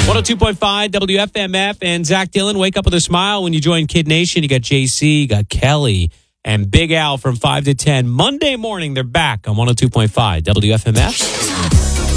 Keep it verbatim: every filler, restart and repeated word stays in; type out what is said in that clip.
one oh two point five W F M F and Zach Dillon. Wake up with a smile when you join Kid Nation. You got J C, you got Kelly, and Big Al from five to ten. Monday morning, they're back on one oh two point five W F M F.